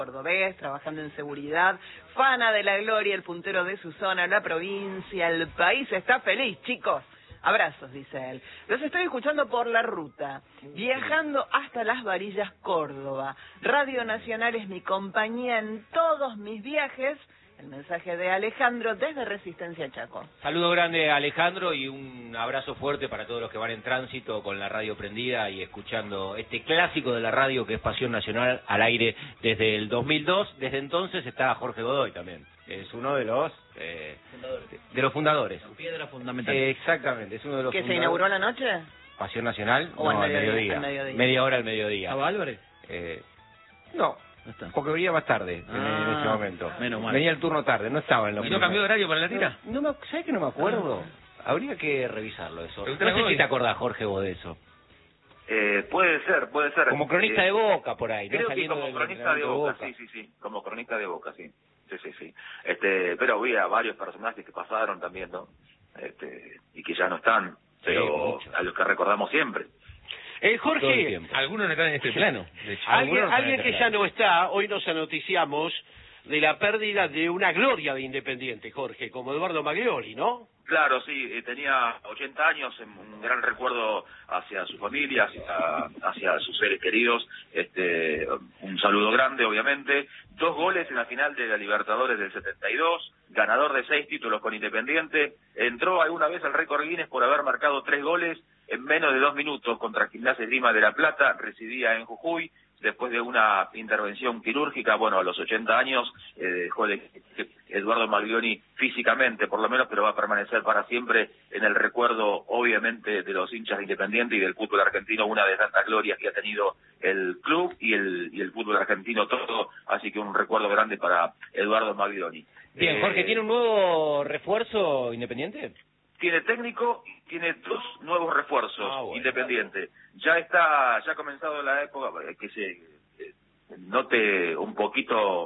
cordobés, trabajando en seguridad, fana de la gloria, el puntero de su zona, la provincia, el país está feliz, chicos. Abrazos, dice él. Los estoy escuchando por la ruta, viajando hasta Las Varillas, Córdoba. Radio Nacional es mi compañía en todos mis viajes. El mensaje de Alejandro desde Resistencia Chaco. Saludo grande a Alejandro y un abrazo fuerte para todos los que van en tránsito con la radio prendida y escuchando este clásico de la radio que es Pasión Nacional al aire desde el 2002. Desde entonces está Jorge Godoy también, que es uno de los fundadores. La piedra fundamental. Exactamente, es uno de los ¿Que fundadores. ¿Se inauguró a la noche? Pasión Nacional, ¿O no, al mediodía. Media hora al mediodía. ¿Estaba Álvarez? No. Porque venía más tarde en ese momento. Menos mal. Venía el turno tarde, no estaba en lo ¿Y no cambió de horario para la tira? ¿Sabes que no me acuerdo? Habría que revisarlo eso. No sé si te acordás, Jorge, vos de eso. Puede ser. Como cronista de Boca, por ahí, ¿no? Creo que como cronista de Boca, sí. Como cronista de Boca, sí. Sí. Pero había varios personajes que pasaron también, ¿no? Y que ya no están, pero a los que recordamos siempre. Jorge, algunos no están en este plano. De hecho, alguien que ya no está, hoy nos anoticiamos de la pérdida de una gloria de Independiente, Jorge, como Eduardo Maglioli, ¿no? Claro, sí, tenía 80 años, un gran recuerdo hacia su familia, hacia sus seres queridos, un saludo grande, obviamente, 2 goles en la final de la Libertadores del 72, ganador de 6 títulos con Independiente, entró alguna vez al récord Guinness por haber marcado 3 goles en menos de 2 minutos contra Gimnasia Esgrima de La Plata, residía en Jujuy. Después de una intervención quirúrgica, a los 80 años, dejó Eduardo Maglioli físicamente, por lo menos, pero va a permanecer para siempre en el recuerdo, obviamente, de los hinchas de Independiente y del fútbol argentino, una de tantas glorias que ha tenido el club y el fútbol argentino todo, así que un recuerdo grande para Eduardo Maglioli. Bien, Jorge, ¿tiene un nuevo refuerzo Independiente? Tiene técnico y tiene 2 nuevos refuerzos Independiente. Ya ha comenzado la época que se note un poquito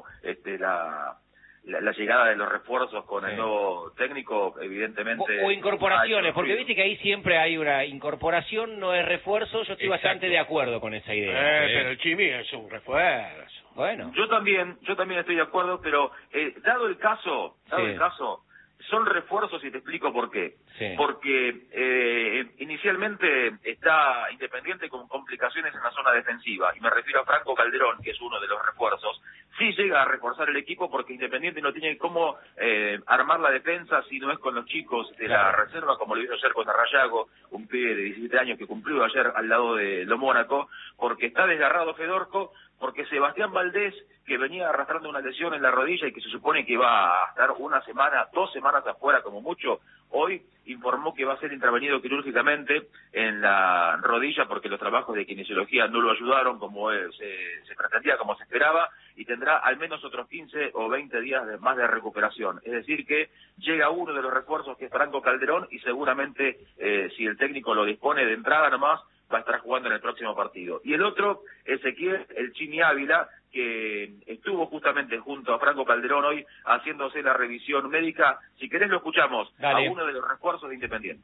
la llegada de los refuerzos con el nuevo técnico, evidentemente. O incorporaciones, porque viste que ahí siempre hay una incorporación, no es refuerzo. Yo estoy bastante de acuerdo con esa idea. Pero el Chimi es un refuerzo. Bueno. Yo también estoy de acuerdo, pero dado el caso, son refuerzos y te explico por qué. Sí. Porque inicialmente está Independiente con complicaciones en la zona defensiva, y me refiero a Franco Calderón, que es uno de los refuerzos. Sí llega a reforzar el equipo porque Independiente no tiene cómo armar la defensa si no es con los chicos de la reserva, como lo hizo ayer con Arrayago, un pibe de 17 años que cumplió ayer al lado de Lo Mónaco, porque está desgarrado Fedorco, porque Sebastián Valdés, que venía arrastrando una lesión en la rodilla y que se supone que iba a estar 1 semana, 2 semanas afuera como mucho, hoy informó que va a ser intervenido quirúrgicamente en la rodilla porque los trabajos de kinesiología no lo ayudaron como se pretendía, como se esperaba, y tendrá al menos otros 15 o 20 días más de recuperación. Es decir que llega uno de los refuerzos que es Franco Calderón y seguramente si el técnico lo dispone de entrada nomás, va a estar jugando en el próximo partido. Y el otro, Ezequiel, el Chimi Ávila, que estuvo justamente junto a Franco Calderón hoy haciéndose la revisión médica. Si querés lo escuchamos. Dale. A uno de los refuerzos de Independiente.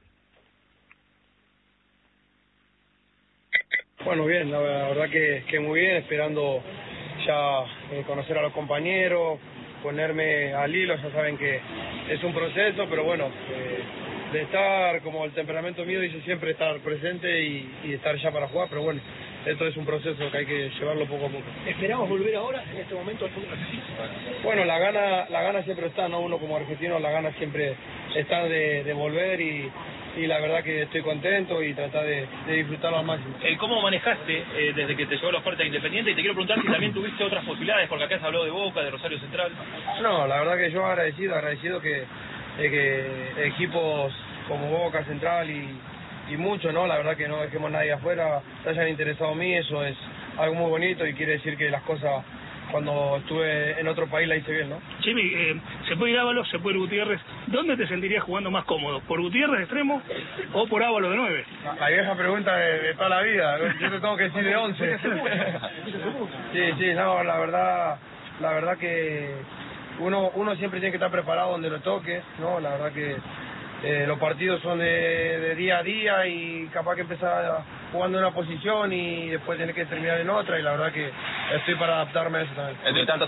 Bueno, bien, la verdad que muy bien, esperando ya conocer a los compañeros, ponerme al hilo. Ya saben que es un proceso, pero bueno, de estar, como el temperamento mío dice siempre, estar presente y estar ya para jugar, pero bueno, esto es un proceso que hay que llevarlo poco a poco. ¿Esperamos volver ahora, en este momento, al fútbol? Bueno, la gana siempre está, ¿no? Uno como argentino, la gana siempre está de volver y la verdad que estoy contento y tratar de disfrutarlo al máximo. ¿Cómo manejaste desde que te llegó la oferta de Independiente? Y te quiero preguntar si también tuviste otras posibilidades, porque acá se habló de Boca, de Rosario Central. No, la verdad que yo agradecido que equipos como Boca, Central y mucho, ¿no? La verdad que no dejemos a nadie afuera, se hayan interesado en mí, eso es algo muy bonito y quiere decir que las cosas cuando estuve en otro país la hice bien, ¿no? Chimi, se puede ir Ábalos, se puede ir Gutiérrez. ¿Dónde te sentirías jugando más cómodo? ¿Por Gutiérrez de extremo o por Ábalos de 9? La vieja pregunta de toda la vida, yo te tengo que decir de 11. Sí, no, la verdad que uno siempre tiene que estar preparado donde lo toque, ¿no? La verdad que los partidos son de día a día y capaz que empezar jugando en una posición y después tener que terminar en otra, y la verdad que estoy para adaptarme a eso también.